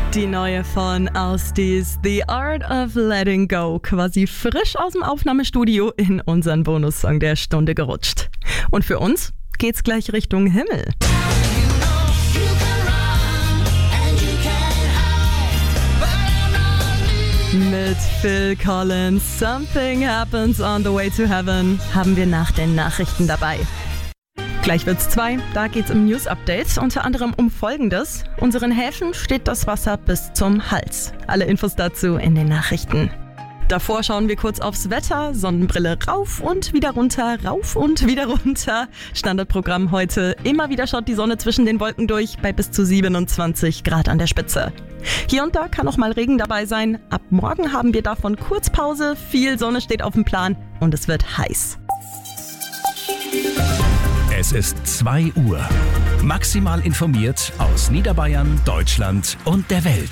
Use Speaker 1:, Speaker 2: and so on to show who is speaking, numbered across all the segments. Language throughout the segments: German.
Speaker 1: Die neue von Austis, The Art of Letting Go, quasi frisch aus dem Aufnahmestudio in unseren Bonussong der Stunde gerutscht. Und für uns geht's gleich Richtung Himmel. Mit Phil Collins, Something Happens on the Way to Heaven, haben wir nach den Nachrichten dabei. Gleich wird's 2, da geht's im News-Update unter anderem um Folgendes. Unseren Häfen steht das Wasser bis zum Hals. Alle Infos dazu in den Nachrichten. Davor schauen wir kurz aufs Wetter, Sonnenbrille rauf und wieder runter, rauf und wieder runter. Standardprogramm heute, immer wieder schaut die Sonne zwischen den Wolken durch bei bis zu 27 Grad an der Spitze. Hier und da kann auch mal Regen dabei sein. Ab morgen haben wir davon Kurzpause, viel Sonne steht auf dem Plan und es wird heiß.
Speaker 2: Es ist 2 Uhr. Maximal informiert aus Niederbayern, Deutschland und der Welt.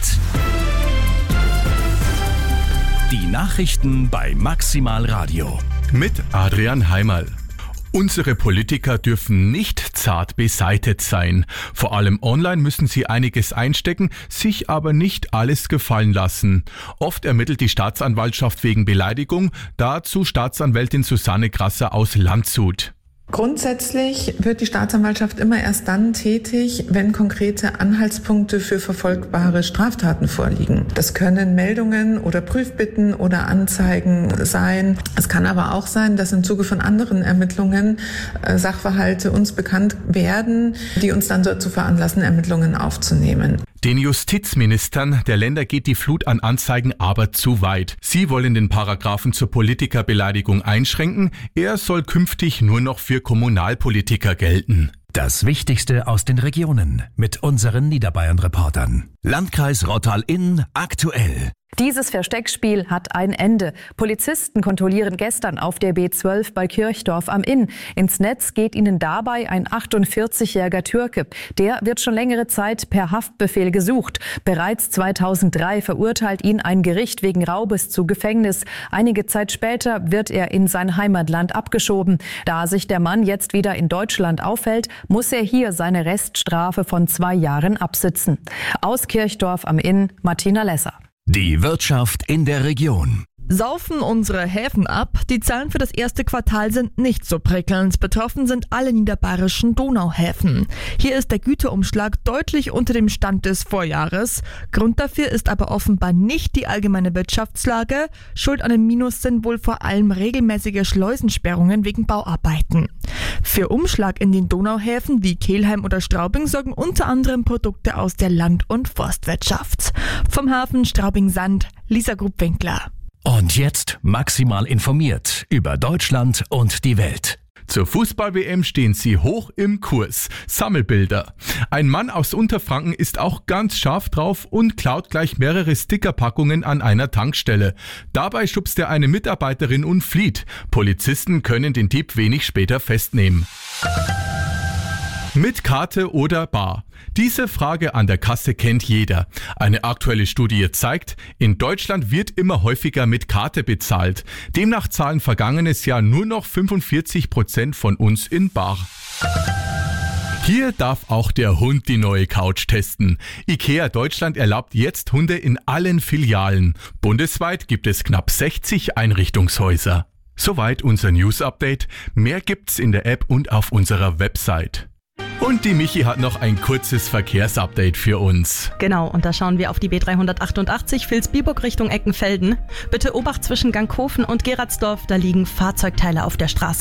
Speaker 2: Die Nachrichten bei Maximal Radio.
Speaker 3: Mit Adrian Heimerl. Unsere Politiker dürfen nicht zart beseitet sein. Vor allem online müssen sie einiges einstecken, sich aber nicht alles gefallen lassen. Oft ermittelt die Staatsanwaltschaft wegen Beleidigung, dazu Staatsanwältin Susanne Grasser aus Landshut.
Speaker 4: Grundsätzlich wird die Staatsanwaltschaft immer erst dann tätig, wenn konkrete Anhaltspunkte für verfolgbare Straftaten vorliegen. Das können Meldungen oder Prüfbitten oder Anzeigen sein. Es kann aber auch sein, dass im Zuge von anderen Ermittlungen Sachverhalte uns bekannt werden, die uns dann dazu veranlassen, Ermittlungen aufzunehmen.
Speaker 3: Den Justizministern der Länder geht die Flut an Anzeigen aber zu weit. Sie wollen den Paragraphen zur Politikerbeleidigung einschränken. Er soll künftig nur noch für Kommunalpolitiker gelten.
Speaker 2: Das Wichtigste aus den Regionen mit unseren Niederbayern-Reportern. Landkreis Rottal-Inn aktuell.
Speaker 5: Dieses Versteckspiel hat ein Ende. Polizisten kontrollieren gestern auf der B12 bei Kirchdorf am Inn. Ins Netz geht ihnen dabei ein 48-jähriger Türke. Der wird schon längere Zeit per Haftbefehl gesucht. Bereits 2003 verurteilt ihn ein Gericht wegen Raubes zu Gefängnis. Einige Zeit später wird er in sein Heimatland abgeschoben. Da sich der Mann jetzt wieder in Deutschland aufhält, muss er hier seine Reststrafe von 2 Jahren absitzen. Aus Kirchdorf am Inn, Martina Lesser.
Speaker 2: Die Wirtschaft in der Region.
Speaker 6: Saufen unsere Häfen ab? Die Zahlen für das erste Quartal sind nicht so prickelnd. Betroffen sind alle niederbayerischen Donauhäfen. Hier ist der Güterumschlag deutlich unter dem Stand des Vorjahres. Grund dafür ist aber offenbar nicht die allgemeine Wirtschaftslage. Schuld an dem Minus sind wohl vor allem regelmäßige Schleusensperrungen wegen Bauarbeiten. Für Umschlag in den Donauhäfen wie Kelheim oder Straubing sorgen unter anderem Produkte aus der Land- und Forstwirtschaft. Vom Hafen Straubing-Sand, Lisa Grubwinkler.
Speaker 2: Und jetzt maximal informiert über Deutschland und die Welt.
Speaker 3: Zur Fußball-WM stehen sie hoch im Kurs. Sammelbilder. Ein Mann aus Unterfranken ist auch ganz scharf drauf und klaut gleich mehrere Stickerpackungen an einer Tankstelle. Dabei schubst er eine Mitarbeiterin und flieht. Polizisten können den Dieb wenig später festnehmen. Mit Karte oder bar? Diese Frage an der Kasse kennt jeder. Eine aktuelle Studie zeigt, in Deutschland wird immer häufiger mit Karte bezahlt. Demnach zahlen vergangenes Jahr nur noch 45% von uns in bar. Hier darf auch der Hund die neue Couch testen. IKEA Deutschland erlaubt jetzt Hunde in allen Filialen. Bundesweit gibt es knapp 60 Einrichtungshäuser. Soweit unser News-Update. Mehr gibt's in der App und auf unserer Website. Und die Michi hat noch ein kurzes Verkehrsupdate für uns.
Speaker 1: Genau, und da schauen wir auf die B388 Vilsbiburg Richtung Eckenfelden. Bitte Obacht zwischen Ganghofen und Geratsdorf, da liegen Fahrzeugteile auf der Straße.